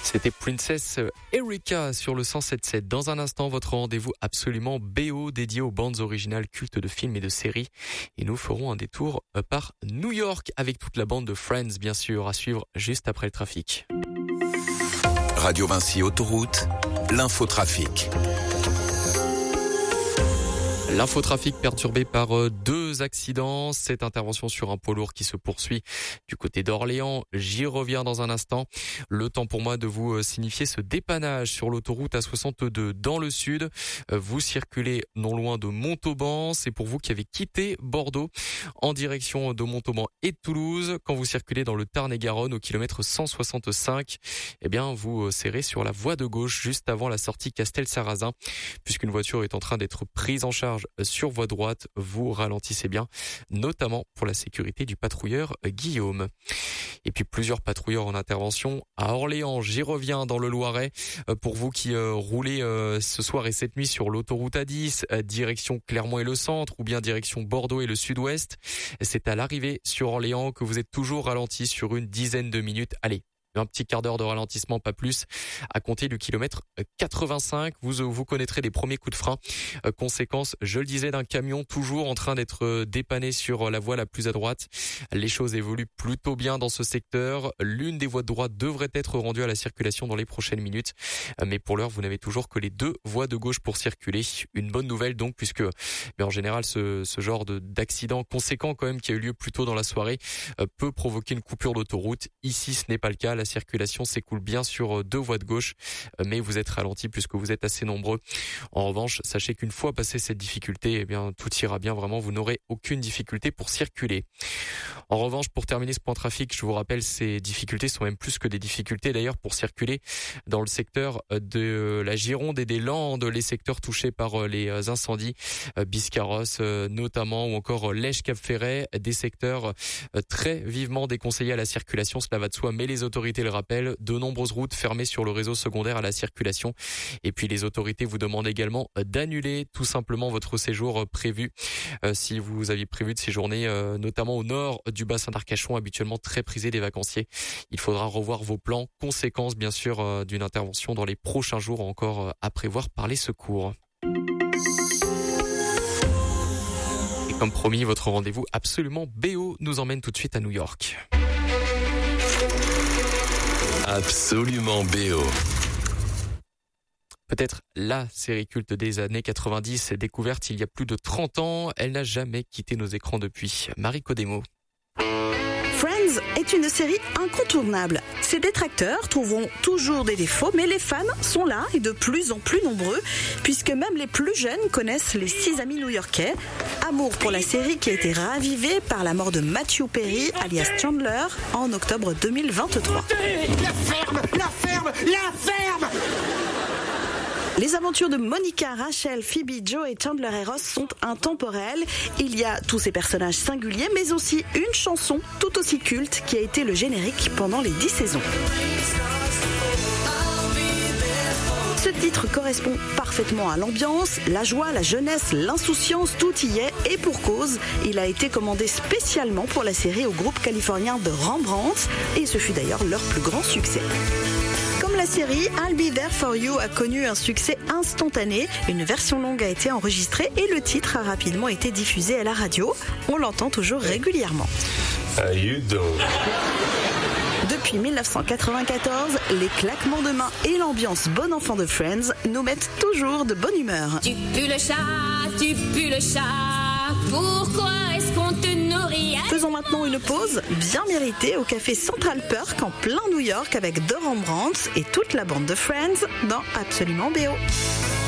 C'était Princess Erika sur le 107.7. Dans un instant, votre rendez-vous absolument BO dédié aux bandes originales cultes de films et de séries. Et nous ferons un détour par New York avec toute la bande de Friends, bien sûr, à suivre juste après le trafic. Radio Vinci Autoroute, l'infotrafic. L'infotrafic perturbé par deux accidents. Cette intervention sur un poids lourd qui se poursuit du côté d'Orléans. J'y reviens dans un instant. Le temps pour moi de vous signifier ce dépannage sur l'autoroute A62 dans le sud. Vous circulez non loin de Montauban. C'est pour vous qui avez quitté Bordeaux en direction de Montauban et de Toulouse. Quand vous circulez dans le Tarn-et-Garonne au kilomètre 165, eh bien, vous serrez sur la voie de gauche juste avant la sortie Castel-Sarrazin. Puisqu'une voiture est en train d'être prise en charge sur voie droite, vous ralentissez bien, notamment pour la sécurité du patrouilleur Guillaume. Et puis plusieurs patrouilleurs en intervention à Orléans. J'y reviens dans le Loiret. Pour vous qui roulez ce soir et cette nuit sur l'autoroute A10, direction Clermont et le centre, ou bien direction Bordeaux et le sud-ouest, c'est à l'arrivée sur Orléans que vous êtes toujours ralenti sur une dizaine de minutes. Allez, un petit quart d'heure de ralentissement, pas plus, à compter du kilomètre 85. Vous connaîtrez les premiers coups de frein. Conséquence, je le disais, d'un camion toujours en train d'être dépanné sur la voie la plus à droite. Les choses évoluent plutôt bien dans ce secteur. L'une des voies de droite devrait être rendue à la circulation dans les prochaines minutes. Mais pour l'heure, vous n'avez toujours que les deux voies de gauche pour circuler. Une bonne nouvelle donc, puisque en général, ce genre d'accident conséquent quand même qui a eu lieu plus tôt dans la soirée peut provoquer une coupure d'autoroute. Ici, ce n'est pas le cas. La circulation s'écoule bien sur deux voies de gauche, mais vous êtes ralenti puisque vous êtes assez nombreux. En revanche, sachez qu'une fois passé cette difficulté, eh bien, tout ira bien. Vraiment, vous n'aurez aucune difficulté pour circuler. En revanche, pour terminer ce point trafic, je vous rappelle, ces difficultés sont même plus que des difficultés d'ailleurs pour circuler dans le secteur de la Gironde et des Landes, les secteurs touchés par les incendies, Biscarrosse notamment, ou encore Lège-Cap-Ferret, des secteurs très vivement déconseillés à la circulation, cela va de soi, mais les autorités le rappellent, de nombreuses routes fermées sur le réseau secondaire à la circulation. Et puis les autorités vous demandent également d'annuler tout simplement votre séjour prévu. Si vous aviez prévu de séjourner notamment au nord du bassin d'Arcachon, habituellement très prisé des vacanciers, il faudra revoir vos plans. Conséquence bien sûr d'une intervention dans les prochains jours encore à prévoir par les secours. Et comme promis, votre rendez-vous absolument BO nous emmène tout de suite à New York. Absolument BO. Peut-être la série culte des années 90, découverte il y a plus de 30 ans. Elle n'a jamais quitté nos écrans depuis. Marie Codemo. Friends est une série incontournable. Ses détracteurs trouveront toujours des défauts, mais les fans sont là et de plus en plus nombreux, puisque même les plus jeunes connaissent les 6 amis new-yorkais. Amour pour la série qui a été ravivée par la mort de Matthew Perry, alias Chandler, en octobre 2023. La ferme! La ferme! La ferme! Les aventures de Monica, Rachel, Phoebe, Joe et Chandler et Ross sont intemporelles. Il y a tous ces personnages singuliers, mais aussi une chanson tout aussi culte qui a été le générique pendant les 10 saisons. Ce titre correspond parfaitement à l'ambiance, la joie, la jeunesse, l'insouciance, tout y est, et pour cause. Il a été commandé spécialement pour la série au groupe californien de Rembrandt, et ce fut d'ailleurs leur plus grand succès. Comme la série, I'll Be There For You a connu un succès instantané. Une version longue a été enregistrée et le titre a rapidement été diffusé à la radio. On l'entend toujours régulièrement. How you doing? Depuis 1994, les claquements de mains et l'ambiance bon enfant de Friends nous mettent toujours de bonne humeur. Tu pues le chat, pourquoi est-ce qu'on te nourrit? Faisons maintenant une pause bien méritée au café Central Perk en plein New York avec The Rembrandts et toute la bande de Friends dans Absolument BO.